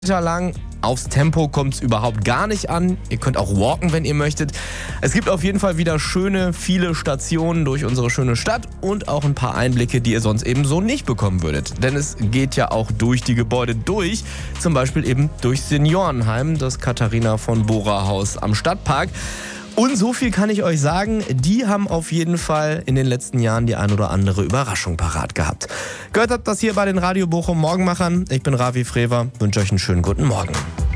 Lang. Aufs Tempo kommt es überhaupt gar nicht an. Ihr könnt auch walken, wenn ihr möchtet. Es gibt auf jeden Fall wieder viele Stationen durch unsere schöne Stadt und auch ein paar Einblicke, die ihr sonst eben so nicht bekommen würdet. Denn es geht ja auch durch die Gebäude durch, zum Beispiel eben durch Seniorenheim, das Katharina von Bora Haus am Stadtpark. Und so viel kann ich euch sagen, die haben auf jeden Fall in den letzten Jahren die ein oder andere Überraschung parat gehabt. Gehört habt das hier bei den Radio Bochum Morgenmachern. Ich bin Ravi Frewer, wünsche euch einen schönen guten Morgen.